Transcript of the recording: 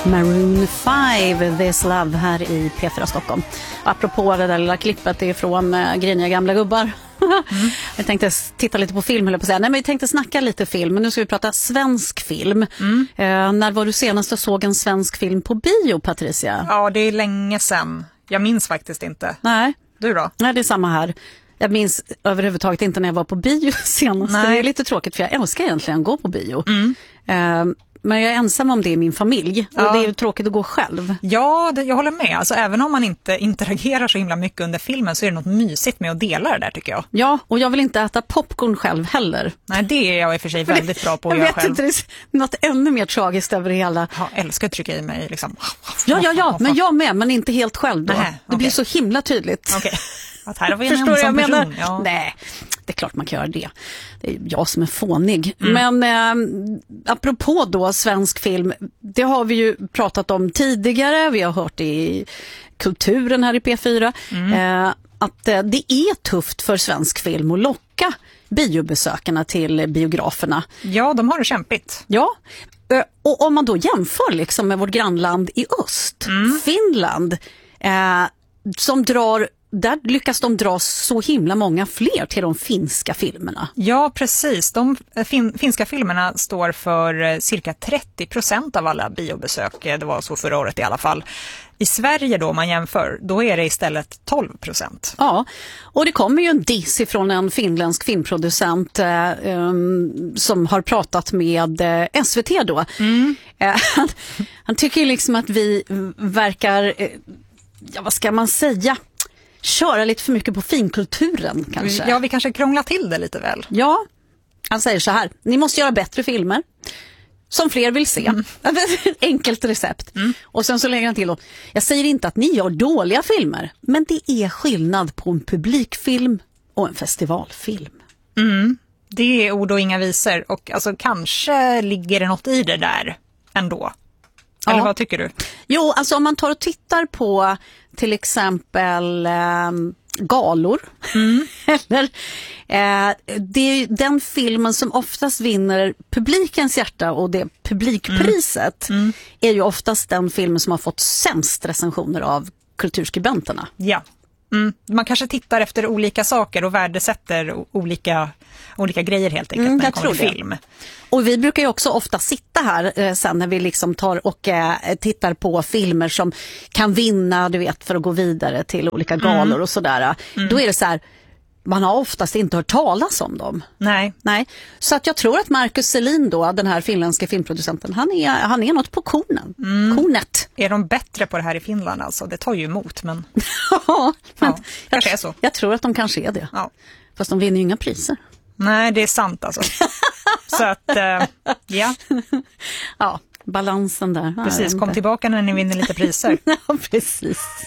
Maroon 5, This Love här i P4 Stockholm. Apropå det där lilla klippet är från griniga gamla gubbar. Jag tänkte titta lite på film, eller på säga. Nej, men vi tänkte snacka lite film, men nu ska vi prata svensk film. När var du senast såg en svensk film på bio, Patricia? Ja, det är länge sedan. Jag minns faktiskt inte. Nej. Du då? Nej, det är samma här. Jag minns överhuvudtaget inte när jag var på bio senast. Nej. Det är lite tråkigt, för jag älskar egentligen att gå på bio. Men jag är ensam om det i min familj. Och det är ju tråkigt att gå själv. Ja, jag håller med. Alltså, även om man inte interagerar så himla mycket under filmen så är det något mysigt med att dela det där, tycker jag. Ja, och jag vill inte äta popcorn själv heller. Nej, det är jag i och för sig väldigt bra på att göra själv. Jag vet inte, det är något ännu mer tragiskt över det hela. Jag älskar att trycka i mig liksom. Ja, men jag med, men inte helt själv då. Det blir så himla tydligt. Okej. Här har vi en Förstår du, jag menar? Ja. Nej, det är klart man kan göra det. Det är jag som är fånig. Men apropå då svensk film, det har vi ju pratat om tidigare. Vi har hört i kulturen här i P4 att det är tufft för svensk film att locka biobesökarna till biograferna. Ja, de har det kämpigt. Ja, och om man då jämför liksom med vårt grannland i öst, Finland, som drar... Där lyckas de dra så himla många fler till de finska filmerna. Ja, precis. De finska filmerna står för cirka 30% av alla biobesök. Det var så förra året i alla fall. I Sverige då, om man jämför, då är det istället 12%. Ja, och det kommer ju en diss ifrån en finländsk filmproducent som har pratat med SVT då. Han tycker ju liksom att vi verkar, vad ska man säga, köra lite för mycket på finkulturen kanske. Ja, vi kanske krånglar till det lite väl. Ja, han säger så här: ni måste göra bättre filmer som fler vill se. Enkelt recept. Och sen så lägger han till då: jag säger inte att ni gör dåliga filmer, men det är skillnad på en publikfilm och en festivalfilm. Det är ord och inga visor, och alltså kanske ligger det något i det där ändå. Eller vad tycker du? Jo, alltså om man tar och tittar på till exempel galor eller det är den filmen som oftast vinner publikens hjärta, och det publikpriset är ju oftast den filmen som har fått sämst recensioner av kulturskribenterna. Ja. Man kanske tittar efter olika saker och värdesätter olika grejer helt enkelt när det kommer till film. Och vi brukar ju också ofta sitta här sen när vi liksom tar och tittar på filmer som kan vinna, du vet, för att gå vidare till olika galor och sådär. Då är det så här, man har oftast inte hört talas om dem. Nej. Så att jag tror att Marcus Selin då, den här finländska filmproducenten, han är något på kornet. Är de bättre på det här i Finland alltså? Det tar ju emot, men... kanske är så. Jag tror att de kanske är det. Ja. Fast de vinner ju inga priser. Nej, det är sant alltså. Så att, ja. Ja, balansen där. Precis, kom tillbaka när ni vinner lite priser. Ja, precis.